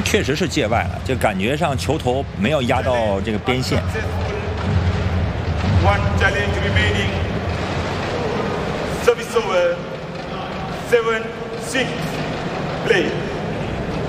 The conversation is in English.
确实是界外了，就感觉上球头没有压到这个边线。 One challenge remaining. Service over. 7-6. Play.